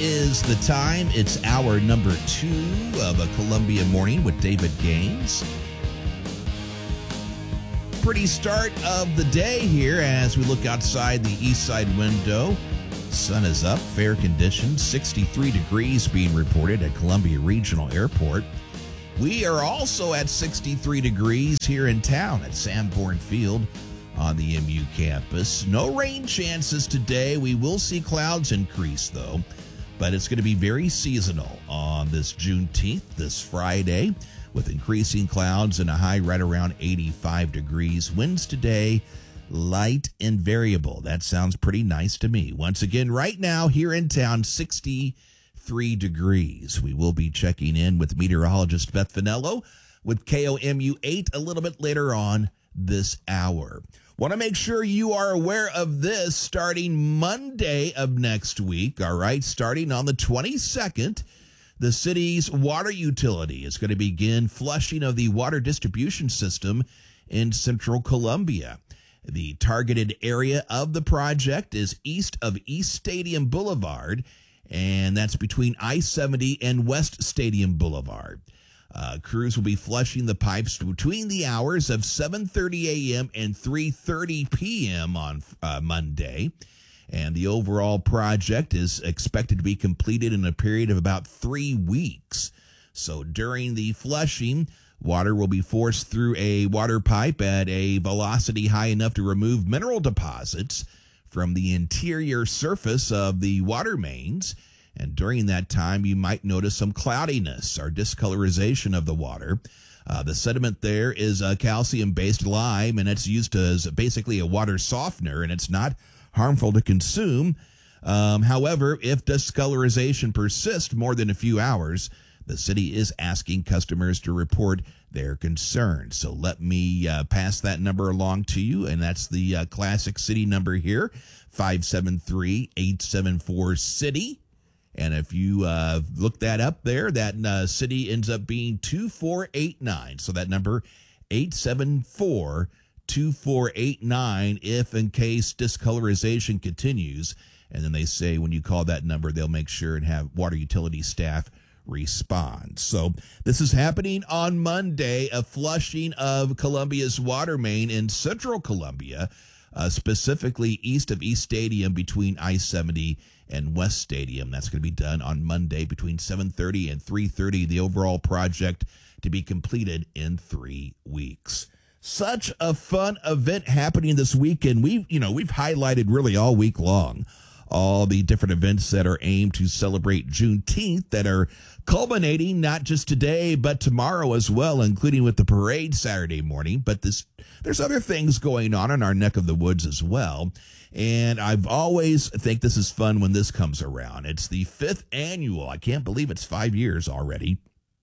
is the time. It's hour number 2 of a Columbia Morning with David Gaines. Pretty start of the day here as we look outside the east side window. Sun is up, fair conditions, 63 degrees being reported at Columbia Regional Airport. We are also at 63 degrees here in town at Sanborn Field on the MU campus. No rain chances today. We will see clouds increase, though, but it's going to be very seasonal on this Juneteenth, this Friday, with increasing clouds and a high right around 85 degrees. Winds today, light and variable. That sounds pretty nice to me. Once again, right now here in town, 63 degrees. We will be checking in with meteorologist Beth Finello with KOMU 8 a little bit later on this hour. Want to make sure you are aware of this starting Monday of next week. All right, starting on the 22nd, the city's water utility is going to begin flushing of the water distribution system in central Columbia. The targeted area of the project is east of East Stadium Boulevard, and that's between I-70 and West Stadium Boulevard. Crews will be flushing the pipes between the hours of 7:30 a.m. and 3:30 p.m. on Monday. And the overall project is expected to be completed in a period of about 3 weeks. So during the flushing, water will be forced through a water pipe at a velocity high enough to remove mineral deposits from the interior surface of the water mains. And during that time, you might notice some cloudiness or discolorization of the water. The sediment there is a calcium-based lime, and it's used as basically a water softener, and it's not harmful to consume. However, if discolorization persists more than a few hours, the city is asking customers to report their concerns. So let me pass that number along to you, and that's the classic city number here, 573-874-CITY. And if you look that up there, that city ends up being 2489. So that number, 874-2489, if in case discolorization continues. And then they say when you call that number, they'll make sure and have water utility staff respond. So this is happening on Monday, a flushing of Columbia's water main in central Columbia, specifically east of East Stadium between I-70 and West Stadium. That's going to be done on Monday between 7:30 and 3:30. The overall project to be completed in 3 weeks. Such a fun event happening this weekend. We've highlighted really all week long all the different events that are aimed to celebrate Juneteenth that are culminating not just today, but tomorrow as well, including with the parade Saturday morning. But there's other things going on in our neck of the woods as well. And I've always think this is fun when this comes around. It's the 5th annual, I can't believe it's 5 years already,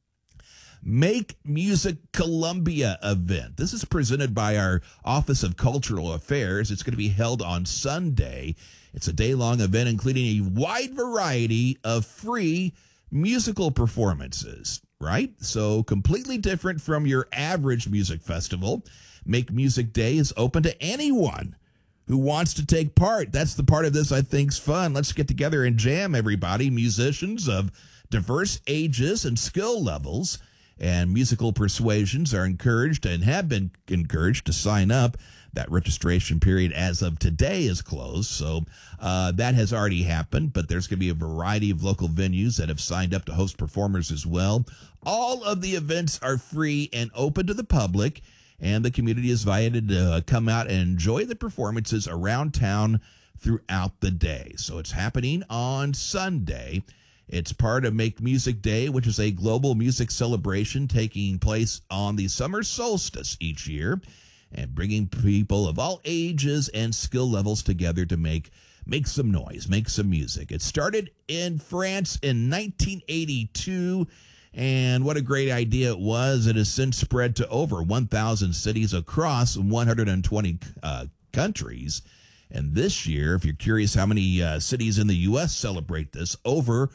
Make Music Columbia event. This is presented by our Office of Cultural Affairs. It's going to be held on Sunday. It's a day-long event including a wide variety of free musical performances, right? So completely different from your average music festival. Make Music Day is open to anyone who wants to take part. That's the part of this I think's fun. Let's get together and jam, everybody. Musicians of diverse ages and skill levels and musical persuasions are encouraged and have been encouraged to sign up. That registration period as of today is closed, so that has already happened, but there's going to be a variety of local venues that have signed up to host performers as well. All of the events are free and open to the public, and the community is invited to come out and enjoy the performances around town throughout the day. So it's happening on Sunday. It's part of Make Music Day, which is a global music celebration taking place on the summer solstice each year, and bringing people of all ages and skill levels together to make some noise, make some music. It started in France in 1982, and what a great idea it was. It has since spread to over 1,000 cities across 120 countries. And this year, if you're curious how many cities in the U.S. celebrate this, over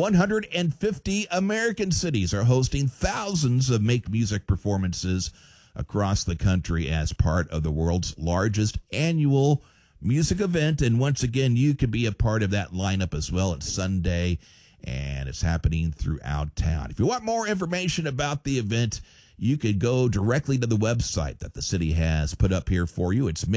150 American cities are hosting thousands of Make Music performances across the country as part of the world's largest annual music event. And once again, you could be a part of that lineup as well. It's Sunday, and it's happening throughout town. If you want more information about the event, you could go directly to the website that the city has put up here for you. It's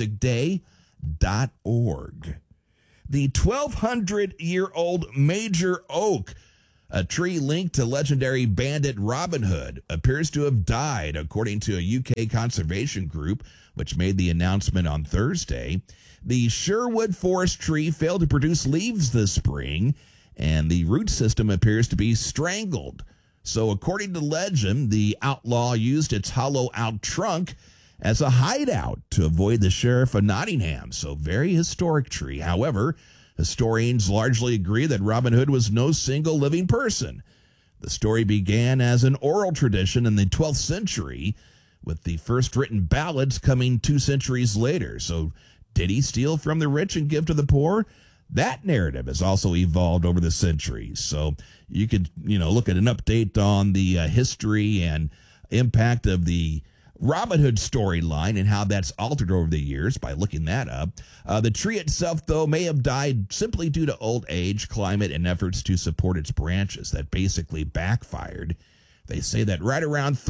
makemusicday.org. The 1,200-year-old major oak, a tree linked to legendary bandit Robin Hood, appears to have died, according to a UK conservation group, which made the announcement on Thursday. The Sherwood forest tree failed to produce leaves this spring, and the root system appears to be strangled. So according to legend, the outlaw used its hollowed-out trunk as a hideout to avoid the sheriff of Nottingham. So very historic tree. However, historians largely agree that Robin Hood was no single living person. The story began as an oral tradition in the 12th century, with the first written ballads coming 2 centuries later. So did he steal from the rich and give to the poor? That narrative has also evolved over the centuries. So you could, look at an update on the history and impact of the Robin Hood storyline and how that's altered over the years by looking that up. The tree itself, though, may have died simply due to old age, climate, and efforts to support its branches that basically backfired. They say that right around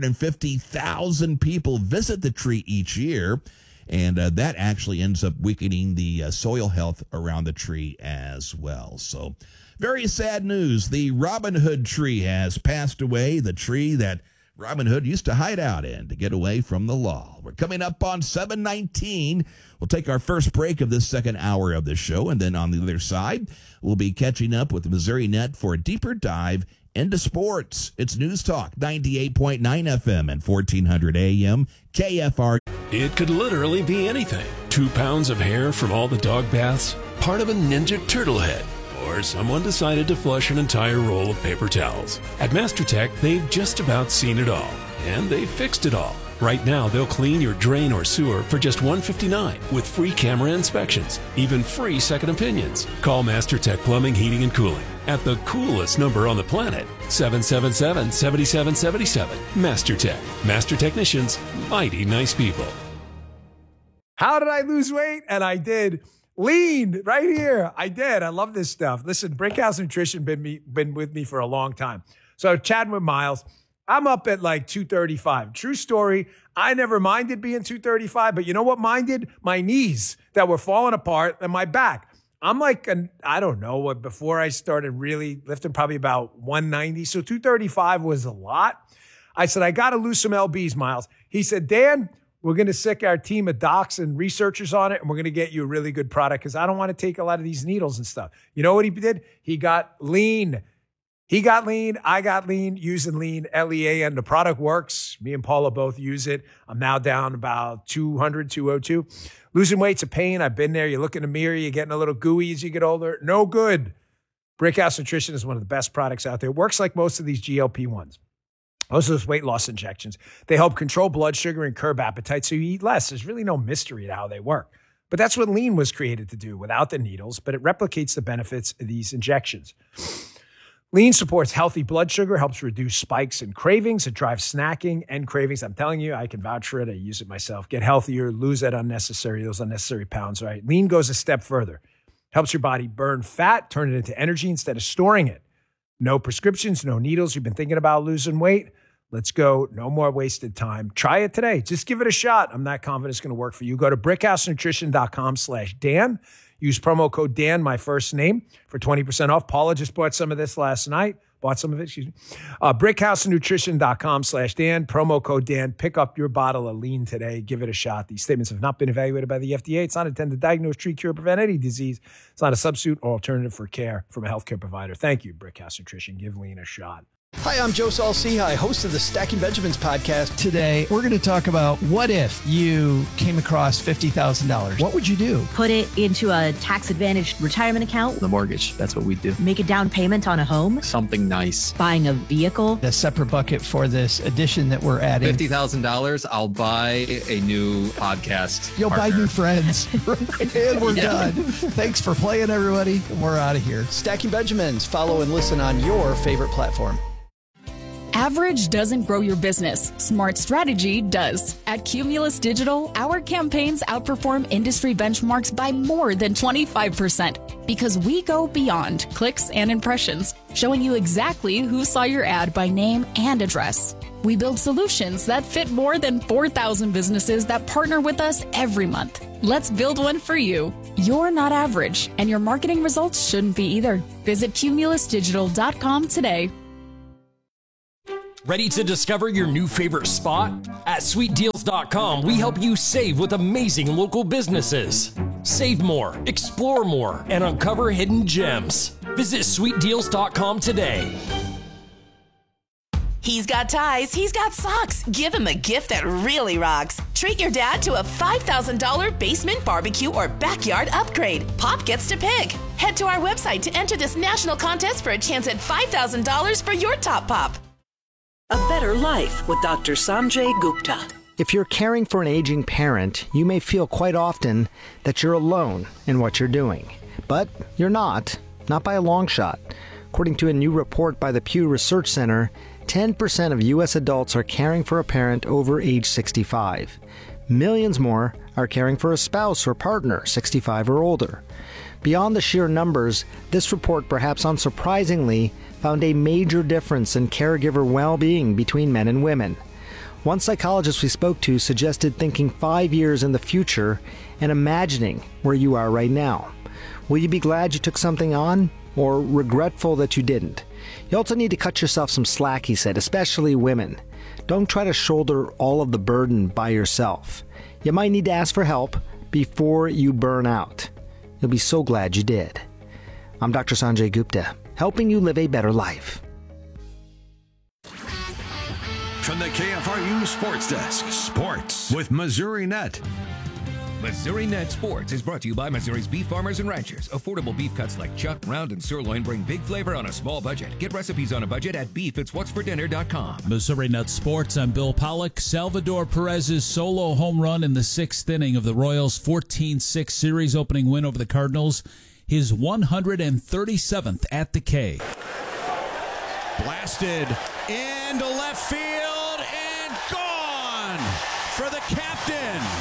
350,000 people visit the tree each year, and that actually ends up weakening the soil health around the tree as well. So very sad news. The Robin Hood tree has passed away, the tree that Robin Hood used to hide out in to get away from the law. We're coming up on 7:19. We'll take our first break of this second hour of the show, and then on the other side, we'll be catching up with Missouri Net for a deeper dive into sports. It's News Talk 98.9 FM and 1400 AM KFR. It could literally be anything. 2 pounds of hair from all the dog baths, part of a Ninja Turtle head, or someone decided to flush an entire roll of paper towels. At MasterTech, they've just about seen it all, and they've fixed it all. Right now, they'll clean your drain or sewer for just $159 with free camera inspections, even free second opinions. Call MasterTech Plumbing, Heating, and Cooling at the coolest number on the planet, 777-7777. MasterTech. Master technicians, mighty nice people. How did I lose weight? And I did. Lean right here. I did. I love this stuff. Listen, Brickhouse Nutrition been with me for a long time. So chatting with Miles, I'm up at like 235. True story. I never minded being 235, but you know what minded? My knees that were falling apart and my back. I'm like, I don't know what, before I started really lifting, probably about 190. So 235 was a lot. I said, I got to lose some LBs, Miles. He said, Dan, we're going to sick our team of docs and researchers on it, and we're going to get you a really good product because I don't want to take a lot of these needles and stuff. You know what he did? He got lean. He got lean. I got lean using lean, LEAN. The product works. Me and Paula both use it. I'm now down about 200, 202. Losing weight's a pain. I've been there. You look in the mirror, you're getting a little gooey as you get older. No good. Brickhouse Nutrition is one of the best products out there. It works like most of these GLP-1s. Most of those weight loss injections. They help control blood sugar and curb appetite, so you eat less. There's really no mystery to how they work. But that's what lean was created to do without the needles, but it replicates the benefits of these injections. Lean supports healthy blood sugar, helps reduce spikes and cravings. It drives snacking and cravings. I'm telling you, I can vouch for it. I use it myself. Get healthier, lose those unnecessary pounds, right? Lean goes a step further. Helps your body burn fat, turn it into energy instead of storing it. No prescriptions, no needles. You've been thinking about losing weight? Let's go. No more wasted time. Try it today. Just give it a shot. I'm not confident it's going to work for you. Go to brickhousenutrition.com/Dan. Use promo code Dan, my first name, for 20% off. Paula just bought some of this last night. Brickhousenutrition.com/Dan. Promo code Dan. Pick up your bottle of lean today. Give it a shot. These statements have not been evaluated by the FDA. It's not intended to diagnose, treat, cure, or prevent any disease. It's not a substitute or alternative for care from a healthcare provider. Thank you, Brickhouse Nutrition. Give lean a shot. Hi, I'm Joe Saul-Sehy, host of the Stacking Benjamins podcast. Today, we're going to talk about what if you came across $50,000? What would you do? Put it into a tax-advantaged retirement account. The mortgage, that's what we do. Make a down payment on a home. Something nice. Buying a vehicle. A separate bucket for this addition that we're adding. $50,000, I'll buy a new podcast You'll partner. buy new friends. And we're done. Thanks for playing, everybody. We're out of here. Stacking Benjamins. Follow and listen on your favorite platform. Average doesn't grow your business. Smart strategy does. At Cumulus Digital, our campaigns outperform industry benchmarks by more than 25% because we go beyond clicks and impressions, showing you exactly who saw your ad by name and address. We build solutions that fit more than 4,000 businesses that partner with us every month. Let's build one for you. You're not average, and your marketing results shouldn't be either. Visit cumulusdigital.com today. Ready to discover your new favorite spot? At sweetdeals.com, we help you save with amazing local businesses. Save more, explore more, and uncover hidden gems. Visit sweetdeals.com today. He's got ties, he's got socks. Give him a gift that really rocks. Treat your dad to a $5,000 basement barbecue or backyard upgrade. Pop gets to pick. Head to our website to enter this national contest for a chance at $5,000 for your top pop. A better life with Dr. Sanjay Gupta. If you're caring for an aging parent, you may feel quite often that you're alone in what you're doing. But you're not by a long shot. According to a new report by the Pew Research Center, 10% of U.S. adults are caring for a parent over age 65. Millions more are caring for a spouse or partner 65 or older. Beyond the sheer numbers, this report, perhaps unsurprisingly, found a major difference in caregiver well-being between men and women. One psychologist we spoke to suggested thinking 5 years in the future and imagining where you are right now. Will you be glad you took something on, or regretful that you didn't? You also need to cut yourself some slack, he said, especially women. Don't try to shoulder all of the burden by yourself. You might need to ask for help before you burn out. You'll be so glad you did. I'm Dr. Sanjay Gupta, helping you live a better life. From the KFRU Sports Desk, Sports with Missouri Net. Missouri Net Sports is brought to you by Missouri's beef farmers and ranchers. Affordable beef cuts like chuck, round, and sirloin bring big flavor on a small budget. Get recipes on a budget at beefitswhatsfordinner.com. Missouri Net Sports, I'm Bill Pollock. Salvador Perez's solo home run in the sixth inning of the Royals' 14-6 series opening win over the Cardinals. His 137th at the K. Blasted into left field and gone for the captain.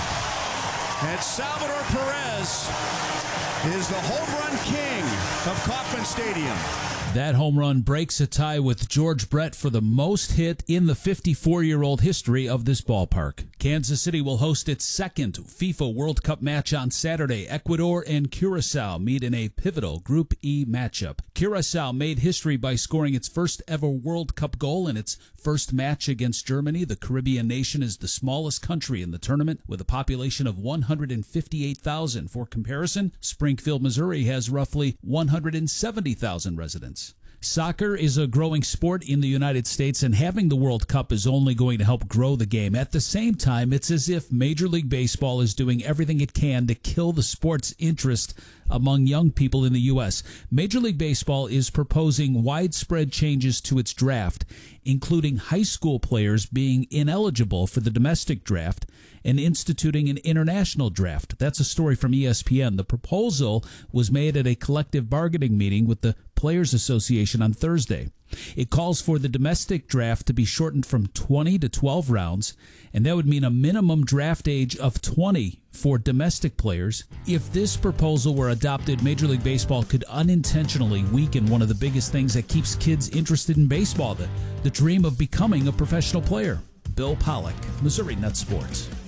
And Salvador Perez is the home run king of Kauffman Stadium. That home run breaks a tie with George Brett for the most hit in the 54-year-old history of this ballpark. Kansas City will host its second FIFA World Cup match on Saturday. Ecuador and Curacao meet in a pivotal Group E matchup. Curacao made history by scoring its first ever World Cup goal in its first match against Germany. The Caribbean nation is the smallest country in the tournament with a population of 158,000. For comparison, Springfield, Missouri has roughly 170,000 residents. Soccer is a growing sport in the United States, and having the World Cup is only going to help grow the game. At the same time, it's as if Major League Baseball is doing everything it can to kill the sport's interest among young people in the U.S. Major League Baseball is proposing widespread changes to its draft, including high school players being ineligible for the domestic draft and instituting an international draft. That's a story from ESPN. The proposal was made at a collective bargaining meeting with the Players Association on Thursday. It calls for the domestic draft to be shortened from 20 to 12 rounds, and that would mean a minimum draft age of 20 for domestic players. If this proposal were adopted, Major League Baseball could unintentionally weaken one of the biggest things that keeps kids interested in baseball, the dream of becoming a professional player. Bill Pollock, Missouri Net Sports.